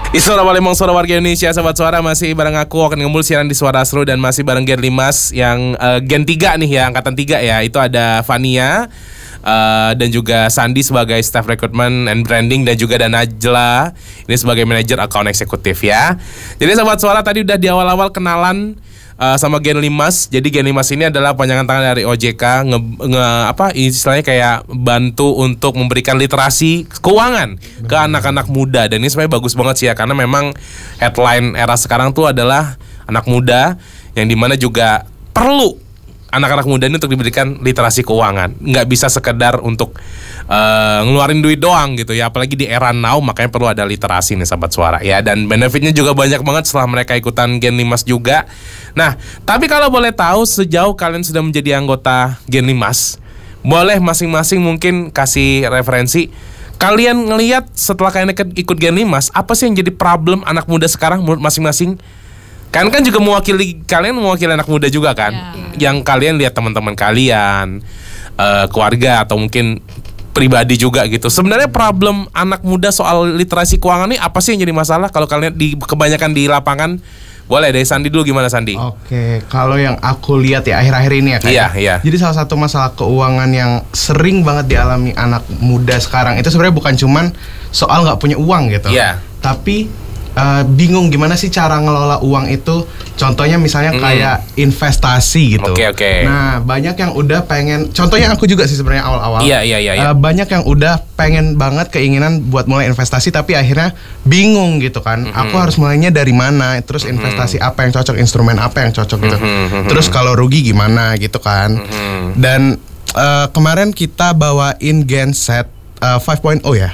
Suara Palembang, suara warga Indonesia, Sobat Suara. Masih bareng aku akan ngembul siaran di Suara Seru. Dan masih bareng Gen Limas yang Gen 3 nih ya, angkatan 3 ya. Itu ada Fania dan juga Sandi sebagai staff recruitment and branding, dan juga ada Najla ini sebagai manajer account eksekutif ya. Jadi Sobat Suara, tadi udah di awal-awal kenalan sama Gen Limas. Jadi Gen Limas ini adalah panjangan tangan dari OJK, istilahnya kayak bantu untuk memberikan literasi keuangan ke anak-anak muda. Dan ini sebenarnya bagus banget sih ya, karena memang headline era sekarang tuh adalah anak muda, yang dimana juga perlu anak-anak muda ini untuk diberikan literasi keuangan. Nggak bisa sekedar untuk ngeluarin duit doang gitu ya. Apalagi di era now, makanya perlu ada literasi nih Sobat Suara ya. Dan benefitnya juga banyak banget setelah mereka ikutan Gen Limas juga. Nah, tapi kalau boleh tahu, sejauh kalian sudah menjadi anggota Gen Limas, boleh masing-masing mungkin kasih referensi. Kalian ngelihat setelah kalian ikut Gen Limas, apa sih yang jadi problem anak muda sekarang menurut masing-masing? Kalian kan juga mewakili anak muda juga kan, yang kalian lihat teman-teman kalian, keluarga atau mungkin pribadi juga gitu. Sebenarnya problem anak muda soal literasi keuangan ini apa sih yang jadi masalah kalau kalian kebanyakan di lapangan? Boleh dari Sandi dulu, gimana Sandi? Oke, kalau yang aku lihat ya akhir-akhir ini ya kayak. Iya. Jadi salah satu masalah keuangan yang sering banget dialami anak muda sekarang itu sebenarnya bukan cuman soal nggak punya uang gitu. Iya. Tapi bingung gimana sih cara ngelola uang itu. Contohnya misalnya kayak investasi gitu. Oke. Nah, banyak yang udah pengen, contohnya aku juga sih sebenarnya awal-awal. Iya. Banyak yang udah pengen banget keinginan buat mulai investasi, tapi akhirnya bingung gitu kan. Aku harus mulainya dari mana? Terus investasi apa yang cocok, instrumen apa yang cocok gitu. Terus kalau rugi gimana gitu kan. Dan kemarin kita bawain Genset 5.0 ya.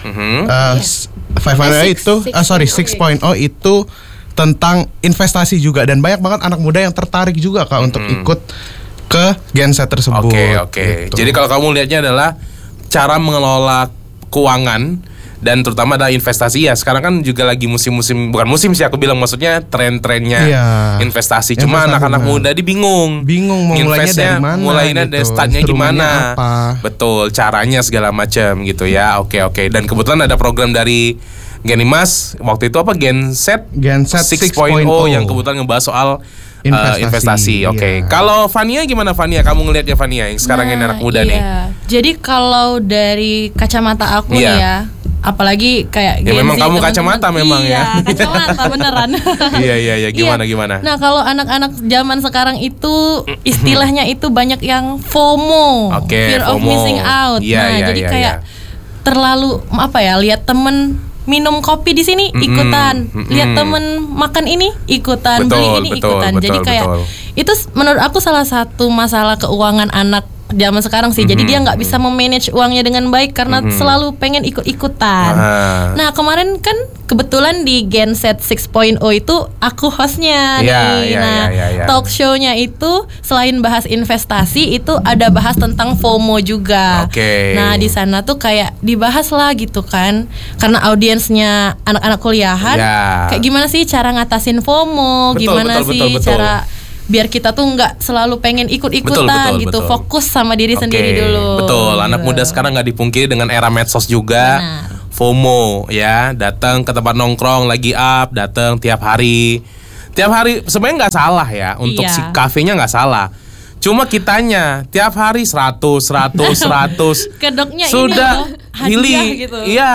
5.0 itu 6.0 itu tentang investasi juga, dan banyak banget anak muda yang tertarik juga Kak untuk ikut ke Genset tersebut. Oke. Jadi kalau kamu lihatnya adalah cara mengelola keuangan dan terutama ada investasi ya. Sekarang kan juga lagi bukan musim sih aku bilang, maksudnya tren-trennya investasi. Cuma anak-anak muda bingung mau mulainya dari mana, mulainya dari startnya gimana, betul, caranya segala macam gitu ya. Oke. Dan kebetulan ada program dari Gen Limas waktu itu apa, Genset 6.0 yang kebetulan ngebahas soal investasi. Oke. Kalau Fania gimana, Fania? Kamu ngelihatnya Fania yang sekarang ini anak muda nih. Jadi kalau dari kacamata aku nih ya, apalagi kayak ya memang kamu kacamata memang ya. Kacamata beneran. Iya. Gimana? Nah, kalau anak-anak zaman sekarang itu istilahnya itu banyak yang FOMO, fear of missing out. Jadi kayak terlalu lihat temen minum kopi di sini ikutan, lihat temen makan ini ikutan, beli ini ikutan. Jadi kayak itu menurut aku salah satu masalah keuangan anak zaman sekarang sih. Jadi dia nggak bisa memanage uangnya dengan baik karena selalu pengen ikut-ikutan. Nah, kemarin kan kebetulan di Genset 6.0 itu aku hostnya nih. Talk show-nya itu selain bahas investasi, itu ada bahas tentang FOMO juga. Nah, di sana tuh kayak dibahas lah gitu kan, karena audiensnya anak-anak kuliahan. Kayak gimana sih cara ngatasin FOMO, betul. Cara biar kita tuh nggak selalu pengen ikut-ikutan betul. Fokus sama diri sendiri dulu. Betul, anak muda sekarang nggak dipungkiri dengan era medsos juga. Benar. FOMO ya, datang ke tempat nongkrong lagi datang tiap hari sebenarnya nggak salah ya, untuk si kafenya nggak salah. Cuma kitanya tiap hari 100 kedoknya sudah hadiah gitu.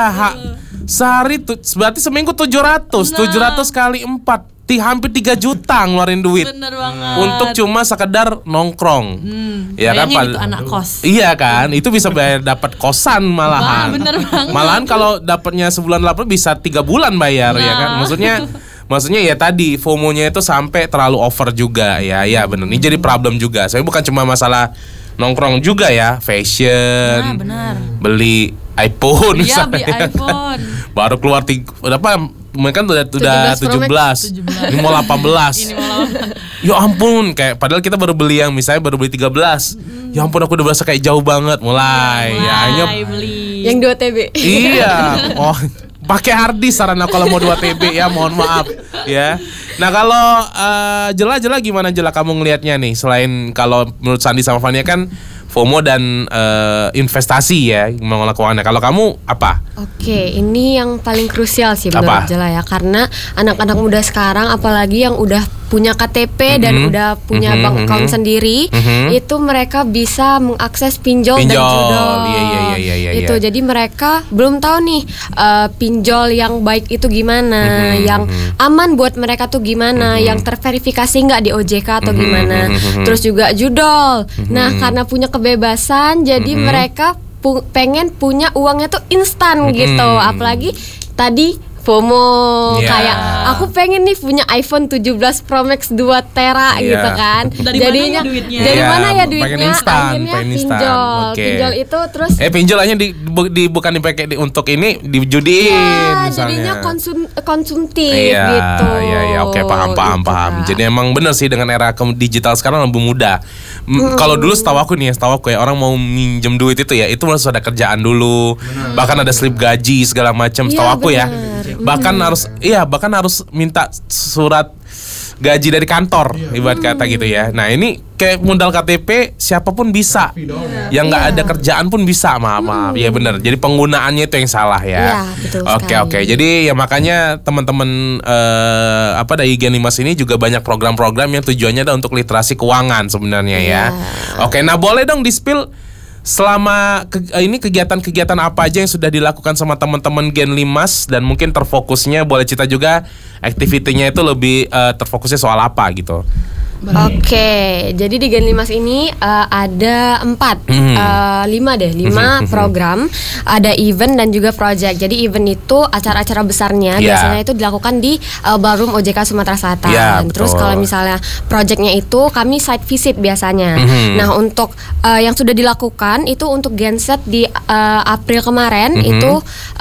Sehari berarti seminggu 700 kali 4 hampir 3 juta ngeluarin duit. Bener banget. Untuk cuma sekedar nongkrong. Ya kan, itu anak kos. Iya kan, itu bisa bayar dapat kosan malahan. Bener banget. Malahan kalau dapatnya sebulan 8 bisa 3 bulan bayar ya kan. Maksudnya ya tadi FOMO-nya itu sampai terlalu over juga ya. Ya benar. Ini jadi problem juga. Saya bukan cuma masalah nongkrong juga ya, fashion. Benar. Beli iPhone misalnya. Beli iPhone. Baru keluar mereka udah 17. Ini mau 18. Ya ampun, kayak padahal kita baru beli 13. Ya ampun, aku udah berasa kayak jauh banget mulai beli. Yang 2 TB. Iya. Pakai harddisk saran aku kalau mau 2 TB ya, mohon maaf ya. Nah, kalau Jela gimana Jela kamu ngelihatnya nih? Selain kalau menurut Sandi sama Fania kan FOMO dan investasi ya, mengelola keuangannya. Kalau kamu apa? Oke, ini yang paling krusial sih menurut Jela ya, karena anak-anak muda sekarang apalagi yang udah punya KTP dan udah punya bank account sendiri, itu mereka bisa mengakses pinjol dan judol. Iya. Itu jadi mereka belum tahu nih pinjol yang baik itu gimana, yang aman buat mereka tuh gimana, yang terverifikasi nggak di OJK atau gimana. Terus juga judol. Nah, karena punya kebebasan, jadi mereka pengen punya uangnya tuh instan gitu. Apalagi tadi FOMO, kayak aku pengen nih punya iPhone 17 Pro Max 2 tera gitu kan. Jadinya dari mana ya duitnya? Akhirnya pinjol. Pinjol itu terus pinjol hanya bukan dipakai untuk ini, dijudiin misalnya. Jadinya konsumtif gitu. Iya, oke, paham. Jadi emang bener sih dengan era digital sekarang lebih mudah. Kalau dulu setahu aku ya, orang mau minjem duit itu ya, itu harus ada kerjaan dulu. Bahkan ada slip gaji segala macam, setahu aku ya. Bahkan harus minta surat gaji dari kantor, ibarat kata gitu ya. Nah, ini kayak modal KTP siapapun bisa. Yang nggak ada kerjaan pun bisa, maaf. Ya benar. Jadi penggunaannya itu yang salah ya. Oke. Jadi ya makanya teman-teman dari Gen Limas ini juga banyak program-program yang tujuannya adalah untuk literasi keuangan sebenarnya ya. Oke, nah boleh dong di-spill selama ini kegiatan-kegiatan apa aja yang sudah dilakukan sama teman-teman Gen Limas, dan mungkin terfokusnya boleh cerita juga aktivitinya itu lebih terfokusnya soal apa gitu. Oke, jadi di Gen Limas ini ada 5 program, ada event dan juga project. Jadi event itu acara-acara besarnya biasanya itu dilakukan di Ballroom OJK Sumatera Selatan. Terus kalau misalnya projectnya itu kami site visit biasanya. Nah, untuk yang sudah dilakukan itu untuk Genset di April kemarin itu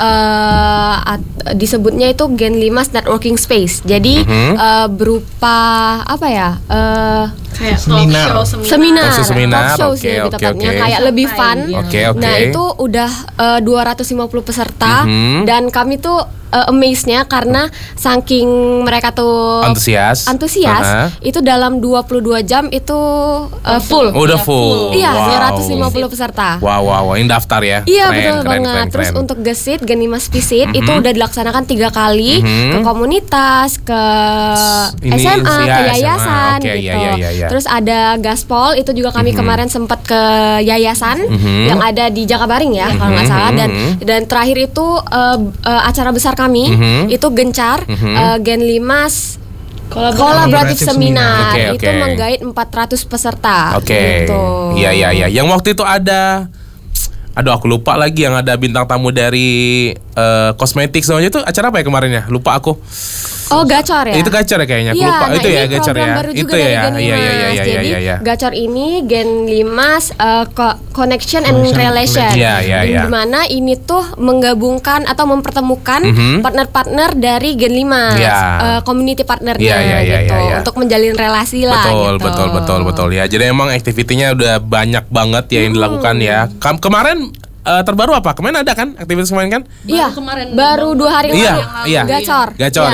disebutnya itu Gen Limas Networking Space. Jadi berupa apa ya? Kayak seminar, talk show sih lebih tepatnya, kayak lebih fun. Nah, itu udah 250 peserta dan kami tuh amaze-nya karena saking mereka tuh antusias itu dalam 22 jam itu full. Udah full. Iya, 250 peserta. Wow, ini daftar ya. Iya, betul banget. Terus untuk Gesit, Gen Limas Visit itu udah dilaksanakan 3 kali ke komunitas, ke SMA, ke yayasan gitu. Terus ada Gaspol, itu juga kami kemarin sempat ke yayasan yang ada di Jakabaring ya kalau nggak salah, dan terakhir itu acara besar kami itu Gencar, Gen Limas Kolaboratif Seminar. Itu menggait 400 peserta gitu. Iya. Yang waktu itu ada, aku lupa lagi, yang ada bintang tamu dari kosmetik semuanya, itu acara apa ya kemarin ya? Lupa aku. Oh, Gacor ya? Itu Gacor ya kayaknya. Aku lupa. Itu ya Gacor ya. Itu ya. Jadi Gacor ini Gen Limas Connection and Relation. Di mana ini tuh menggabungkan atau mempertemukan partner-partner dari Gen Limas, community partnernya gitu, untuk menjalin relasi lah. Betul ya. Jadi emang aktivitinya udah banyak banget ya yang dilakukan ya. Kemarin terbaru apa? Kemarin ada kan aktivitas kemarin kan? Iya, baru 2 hari lalu. Gacor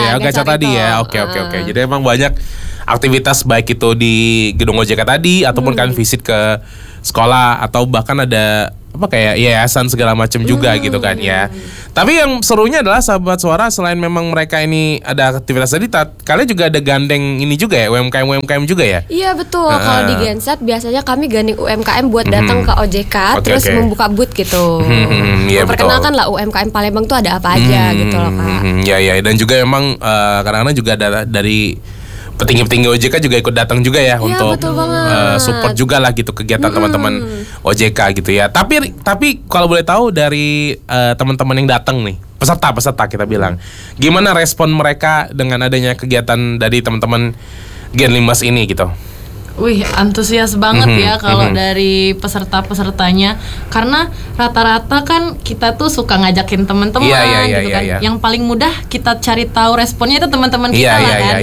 tadi ya. Oke. Jadi emang banyak aktivitas, baik itu di gedung OJK tadi ataupun kalian visit ke sekolah atau bahkan ada kayak yayasan segala macam juga gitu kan ya. Tapi yang serunya adalah sahabat suara, selain memang mereka ini ada aktivitas tadi, kalian juga ada gandeng ini juga ya, UMKM juga ya? Iya, betul. Kalau di Genset biasanya kami gandeng UMKM buat datang ke OJK terus membuka booth gitu. Memperkenalkan lah UMKM Palembang tuh ada apa aja gitu loh, Kak. Iya, dan juga memang kadang-kadang juga ada dari petinggi-petinggi OJK juga ikut datang juga ya untuk support juga lah gitu kegiatan teman-teman OJK gitu ya. Tapi kalau boleh tahu dari teman-teman yang datang nih, peserta kita bilang, gimana respon mereka dengan adanya kegiatan dari teman-teman Gen Limas ini gitu? Wih, antusias banget ya kalau dari peserta-pesertanya, karena rata-rata kan kita tuh suka ngajakin teman-teman gitu kan. Yang paling mudah kita cari tahu responnya itu teman-teman kita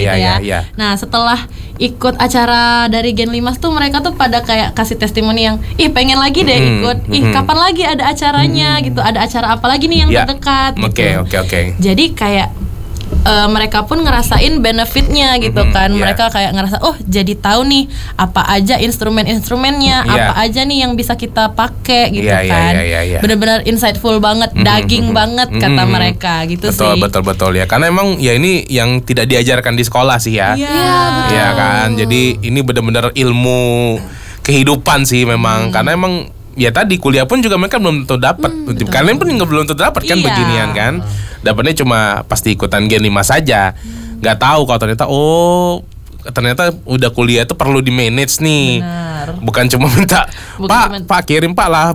ya. Nah, setelah ikut acara dari Gen Limas tuh mereka tuh pada kayak kasih testimoni yang pengen lagi deh ikut. Kapan lagi ada acaranya gitu. Ada acara apa lagi nih yang terdekat gitu. Oke. Jadi kayak mereka pun ngerasain benefitnya gitu kan. Mereka kayak ngerasa jadi tahu nih apa aja instrumennya, apa aja nih yang bisa kita pakai gitu kan. Benar-benar insightful banget, daging banget kata mereka gitu sih. Betul ya. Karena emang ya ini yang tidak diajarkan di sekolah sih ya. Iya kan. Jadi ini benar-benar ilmu kehidupan sih memang. Karena emang ya tadi kuliah pun juga mereka belum tentu dapat. Kalian pun belum tentu dapat kan beginian kan. Dapatnya cuma pasti ikutan Gen 5 saja. Nggak tahu kalau ternyata udah kuliah itu perlu di manage nih. Benar. Bukan cuma minta Pak kirim Pak lah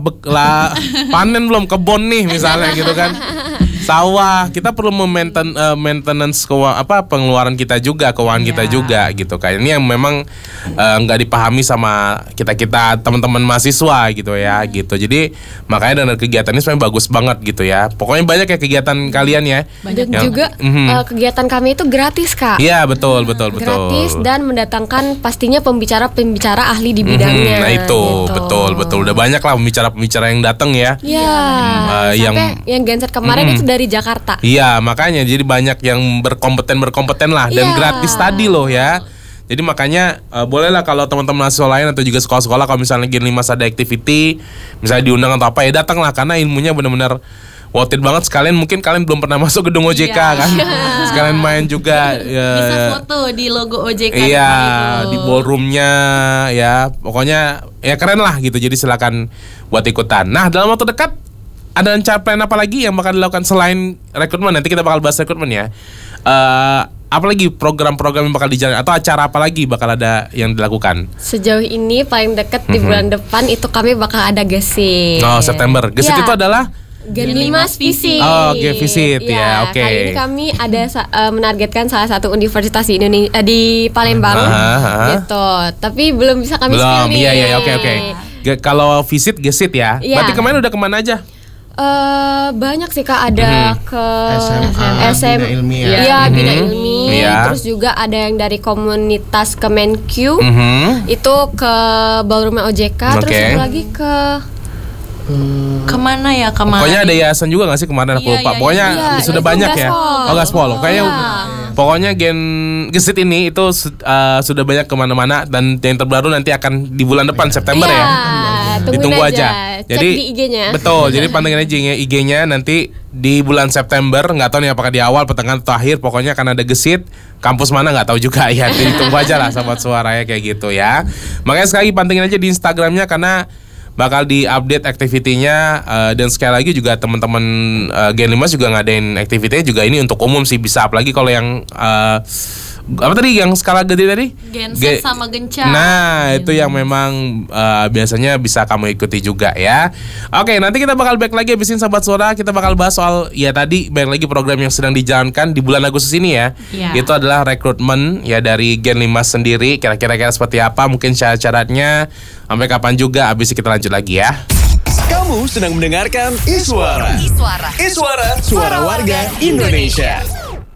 panen belum kebun nih misalnya gitu kan. Sawah, kita perlu maintenance pengeluaran kita juga, keuangan kita juga gitu kan. Ini yang memang nggak dipahami sama kita teman-teman mahasiswa gitu ya gitu. Jadi makanya dana kegiatan ini sebenarnya bagus banget gitu ya. Pokoknya banyak ya kegiatan kalian ya. Dan juga kegiatan kami itu gratis Kak. Iya betul. Gratis dan mendatangkan pastinya pembicara ahli di bidangnya. Nah itu gitu. betul. Udah banyak lah pembicara yang datang ya. Iya. Yang Genset kemarin itu dari Jakarta. Iya, makanya jadi banyak yang berkompeten lah dan gratis tadi loh ya. Jadi makanya bolehlah kalau teman-teman mahasiswa lain atau juga sekolah-sekolah kalau misalnya Gen 5 ada activity, misalnya diundang atau apa ya datanglah karena ilmunya benar-benar worth it banget. Sekalian mungkin kalian belum pernah masuk gedung OJK kan. Sekalian main juga bisa foto di logo OJK. Iya, di ballroomnya ya. Pokoknya ya keren lah gitu. Jadi silakan buat ikutan. Nah, dalam waktu dekat ada plan apa lagi yang bakal dilakukan selain rekrutmen? Nanti kita bakal bahas rekrutmen ya. Apalagi program-program yang bakal dijalankan atau acara apa lagi bakal ada yang dilakukan? Sejauh ini paling dekat di bulan depan itu kami bakal ada gesit. Oh, September. Gesit itu adalah Gen 5 visit. Oh, visit ya. Oke. Kali ini kami ada menargetkan salah satu universitas di Indonesia di Palembang gitu. Tapi belum bisa kami spill nih. Iya, oke. Kalau visit gesit ya. Berarti kemarin udah kemana aja? Banyak sih Kak, ada ke SMA, Bina Ilmiah. Iya, Bina Ilmiah. Terus juga ada yang dari komunitas Kemenq. Itu ke ballroom OJK. Terus satu lagi ke kemana ya kemarin? Pokoknya ada yayasan juga nggak sih kemarin aku lupa. Pokoknya sudah banyak ya. Gaspol. Kayaknya pokoknya gesit ini itu sudah banyak kemana-mana dan yang terbaru nanti akan di bulan depan September ya. Ditunggu aja. Jadi di IG-nya. Betul. Jadi pantengin aja IG-nya nanti di bulan September. Nggak tahu nih apakah di awal, pertengahan atau akhir. Pokoknya akan ada gesit. Kampus mana nggak tahu juga ya. Jadi tunggu aja lah Sobat Suara ya kayak gitu ya. Makanya sekali lagi pantengin aja di Instagramnya karena bakal di-update aktivitinya dan sekali lagi juga teman-teman Gen 5 juga ngadain aktivitinya juga ini untuk umum sih bisa apalagi kalau yang apa tadi yang skala gede tadi? Genset sama Gencar. Nah, itu yang memang biasanya bisa kamu ikuti juga ya. Oke, nanti kita bakal back lagi habisin Sobat Suara, kita bakal bahas soal ya tadi back lagi program yang sedang dijalankan di bulan Agustus ini ya. Itu adalah rekrutmen ya dari Gen 5 sendiri. Kira-kira seperti apa? Mungkin syarat-syaratnya sampai kapan juga habis kita lanjut lagi ya. Kamu sedang mendengarkan Iswara. Suara warga Indonesia.